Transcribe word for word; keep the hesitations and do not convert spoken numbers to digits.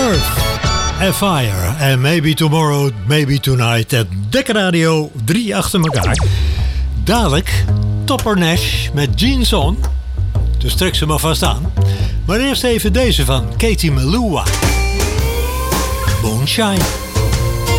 Earth and Fire en Maybe Tomorrow, Maybe Tonight. Het Dekker Radio, drie achter elkaar. Dadelijk Topper Nash met Jeans On. Dus trek ze maar vast aan. Maar eerst even deze van Katie Melua. Moonshine.